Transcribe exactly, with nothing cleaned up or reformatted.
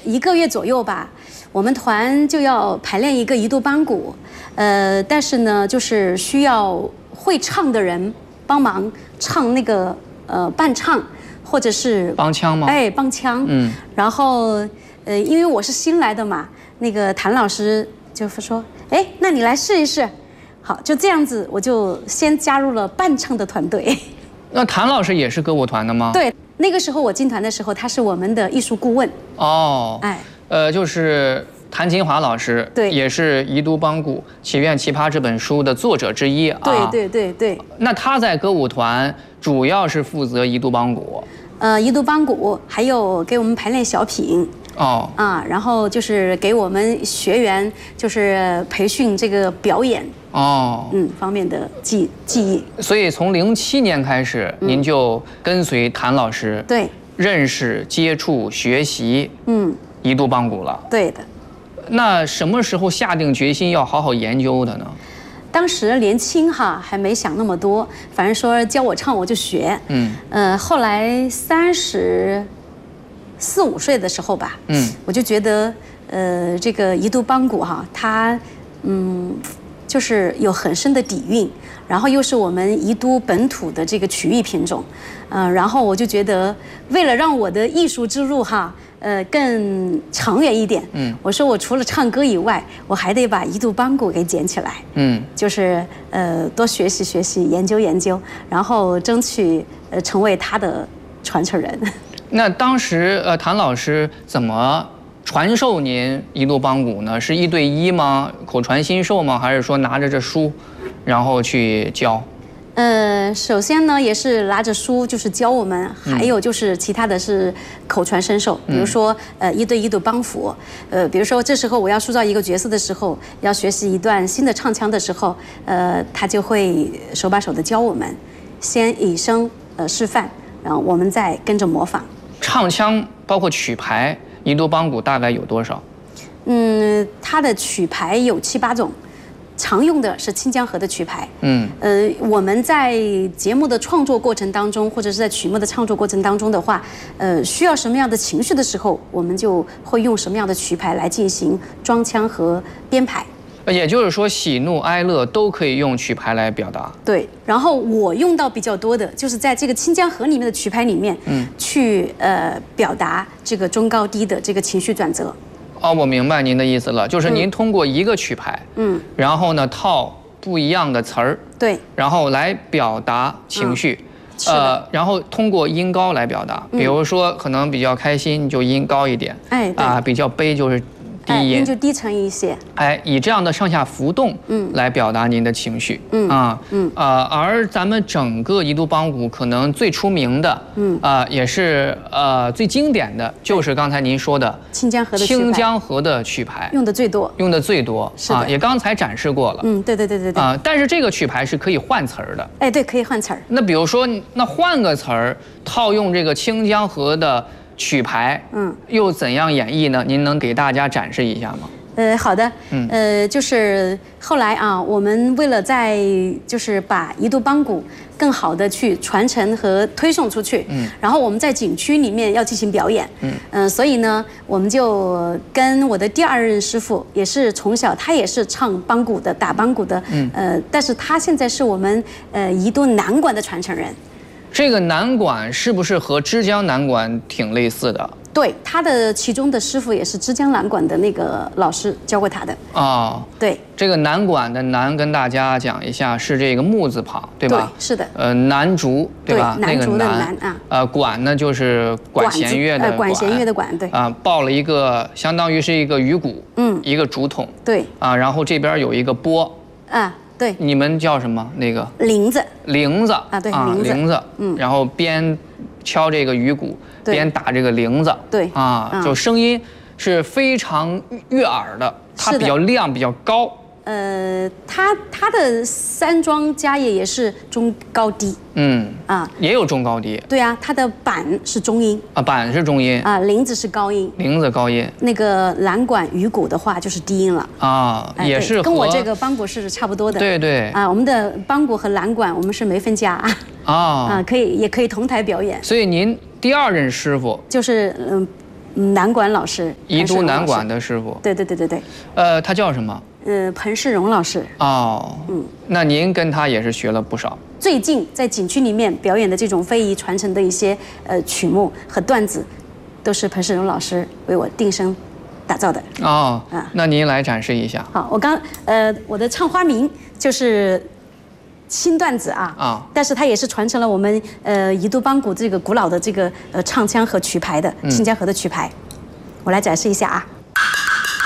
一个月左右吧，我们团就要排练一个一度班鼓，呃，但是呢，就是需要会唱的人帮忙唱那个呃伴唱，或者是帮腔吗？ 哎，帮腔。嗯。然后呃，因为我是新来的嘛，那个谭老师就说，哎，那你来试一试。好，就这样子，我就先加入了伴唱的团队。 那谭老师也是歌舞团的吗？ 对，那个时候我进团的时候，他是我们的艺术顾问。 哦，哎，呃，就是谭金华老师， 对， 也是《宜都邦鼓祈愿奇葩》这本书的作者之一啊。 对对对对。 那他在歌舞团主要是负责宜都邦鼓。 呃，宜都邦鼓，还有给我们排练小品。 哦。 啊，然后就是给我们学员就是培训这个表演。哦，嗯，方面的技技艺。 所以从零七年开始，嗯、您就跟随谭老师， 对， 认识、接触、学习，嗯，宜都邦鼓了。 对的。 那什么时候下定决心要好好研究的呢？ 当时年轻哈，还没想那么多，反正说教我唱我就学。嗯，呃，后来三十四五岁的时候吧，嗯，我就觉得，呃，这个宜都邦鼓哈，它，嗯。就是有很深的底蕴，然后又是我们宜都本土的这个曲艺品种，嗯、呃，然后我就觉得，为了让我的艺术之路哈，呃，更长远一点，嗯，我说我除了唱歌以外，我还得把宜都邦鼓给捡起来，嗯，就是呃多学习学习，研究研究，然后争取呃成为他的传承人。 那当时呃，谭老师怎么传授您宜都邦鼓呢？是一对一吗？口传心授吗？还是说拿着这书，然后去教？ 呃，首先呢，也是拿着书就是教我们，还有就是其他的是口传身授，比如说呃一对一的帮扶，呃，比如说这时候我要塑造一个角色的时候，要学习一段新的唱腔的时候，呃，他就会手把手的教我们，先以声呃示范，然后我们再跟着模仿。 唱腔包括曲牌。宜都邦鼓大概有多少？ 嗯，它的曲牌有七八种，常用的是清江河的曲牌。嗯，呃，我们在节目的创作过程当中，或者是在曲目的创作过程当中的话，呃，需要什么样的情绪的时候，我们就会用什么样的曲牌来进行装腔和编排。 也就是说，喜怒哀乐都可以用曲牌来表达。 对，然后我用到比较多的就是在这个清江河里面的曲牌里面，嗯，去呃表达这个中高低的这个情绪转折。 哦，我明白您的意思了，就是您通过一个曲牌，嗯，然后呢套不一样的词儿， 对， 然后来表达情绪，嗯、呃，然后通过音高来表达，比如说可能比较开心就音高一点，哎，啊，比较悲就是低音， 音就低沉一些。 哎，以这样的上下浮动，嗯，来表达您的情绪，嗯啊，嗯呃，而咱们整个宜都邦鼓可能最出名的，嗯啊、呃，也是呃最经典的，就是刚才您说的清江河的清江河的曲牌， 用的最多， 用的最多， 是的， 啊，也刚才展示过了， 嗯，对对对对对， 啊、呃，但是这个曲牌是可以换词儿的， 哎，对，可以换词儿。 那比如说，那换个词儿，套用这个清江河的曲牌，嗯，又怎样演绎呢？您能给大家展示一下吗？ 呃，好的，嗯，呃，就是后来啊，我们为了在就是把宜都邦鼓更好的去传承和推送出去，嗯，然后我们在景区里面要进行表演，嗯，嗯、呃，所以呢，我们就跟我的第二任师傅，也是从小他也是唱邦鼓的，打邦鼓的，嗯，呃，但是他现在是我们呃宜都南管的传承人。 这个南管是不是和枝江南管挺类似的？ 对，他的其中的师傅也是枝江南管的那个老师教过他的。哦，对， 这个南管的南跟大家讲一下，是这个木字旁，对吧？ 对，是的。 呃，南竹，对吧？ 对，南竹的南啊。 呃，管呢就是管弦乐的管， 管弦乐的管，对。 啊，抱了一个，相当于是一个鱼骨，嗯，一个竹筒， 对。 啊，然后这边有一个钵， 啊。对， 你们叫什么？那个铃子， 铃子啊，对， 啊，铃子，嗯，然后边敲这个鱼骨，边打这个铃子， 对， 啊，就声音是非常悦耳的，它比较亮，比较高。 呃，它它的山庄家业也是中高低，嗯啊，也有中高低。 对啊，它的板是中音啊，板是中音啊，铃子是高音， 铃子高音。那个南管鱼骨的话就是低音了啊，也是跟我这个邦鼓是差不多的。 对对啊，我们的邦鼓和南管我们是没分家啊，啊，可以也可以同台表演。 所以您第二任师傅就是嗯。 南管老师， 宜都南管的师傅。 对对对对对。 呃，他叫什么？ 呃，彭世荣老师。 哦，嗯，那您跟他也是学了不少。 最近在景区里面表演的这种非遗传承的一些呃曲目和段子，都是彭世荣老师为我定声打造的。 哦，啊，那您来展示一下。 好，我刚呃我的唱花名就是新段子啊，啊，但是它也是传承了我们呃宜都邦鼓这个古老的这个呃唱腔和曲牌的新疆河的曲牌，我来展示一下啊。